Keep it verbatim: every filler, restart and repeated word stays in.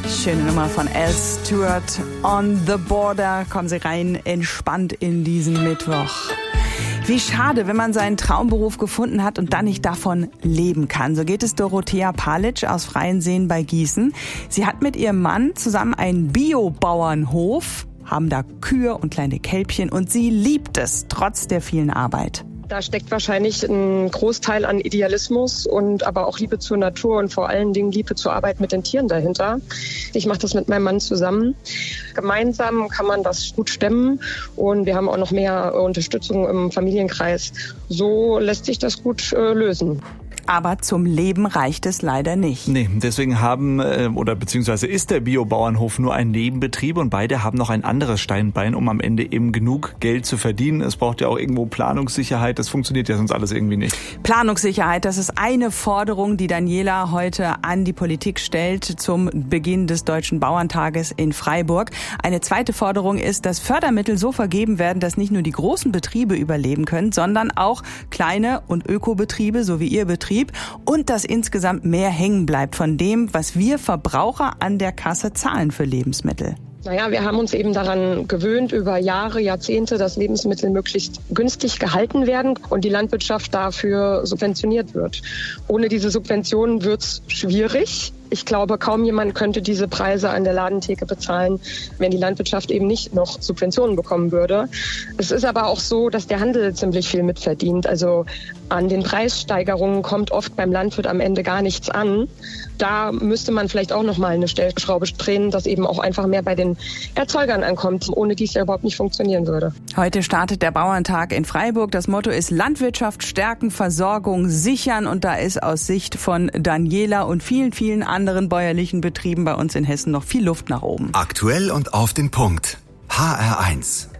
Schöne Nummer von Al Stewart, On the Border. Kommen Sie rein, entspannt in diesen Mittwoch. Wie schade, wenn man seinen Traumberuf gefunden hat und dann nicht davon leben kann. So geht es Dorothea Palic aus Freienseen bei Gießen. Sie hat mit ihrem Mann zusammen einen Bio-Bauernhof, haben da Kühe und kleine Kälbchen und sie liebt es, trotz der vielen Arbeit. Da steckt wahrscheinlich ein Großteil an Idealismus und aber auch Liebe zur Natur und vor allen Dingen Liebe zur Arbeit mit den Tieren dahinter. Ich mache das mit meinem Mann zusammen. Gemeinsam kann man das gut stemmen und wir haben auch noch mehr Unterstützung im Familienkreis. So lässt sich das gut äh, lösen. Aber zum Leben reicht es leider nicht. Nee, deswegen haben äh, oder beziehungsweise ist der Biobauernhof nur ein Nebenbetrieb und beide haben noch ein anderes Steinbein, um am Ende eben genug Geld zu verdienen. Es braucht ja auch irgendwo Planungssicherheit. Das funktioniert ja sonst alles irgendwie nicht. Planungssicherheit, das ist eine Forderung, die Daniela heute an die Politik stellt zum Beginn des Deutschen Bauerntages in Freiburg. Eine zweite Forderung ist, dass Fördermittel so vergeben werden, dass nicht nur die großen Betriebe überleben können, sondern auch kleine und Ökobetriebe, so wie ihr Betrieb, und dass insgesamt mehr hängen bleibt von dem, was wir Verbraucher an der Kasse zahlen für Lebensmittel. Naja, wir haben uns eben daran gewöhnt, über Jahre, Jahrzehnte, dass Lebensmittel möglichst günstig gehalten werden und die Landwirtschaft dafür subventioniert wird. Ohne diese Subventionen wird's schwierig. Ich glaube, kaum jemand könnte diese Preise an der Ladentheke bezahlen, wenn die Landwirtschaft eben nicht noch Subventionen bekommen würde. Es ist aber auch so, dass der Handel ziemlich viel mitverdient. Also an den Preissteigerungen kommt oft beim Landwirt am Ende gar nichts an. Da müsste man vielleicht auch noch mal eine Stellschraube drehen, dass eben auch einfach mehr bei den Erzeugern ankommt, ohne die es ja überhaupt nicht funktionieren würde. Heute startet der Bauerntag in Freiburg. Das Motto ist Landwirtschaft stärken, Versorgung sichern. Und da ist aus Sicht von Daniela und vielen, vielen anderen bäuerlichen Betrieben bei uns in Hessen noch viel Luft nach oben. Aktuell und auf den Punkt. H R eins.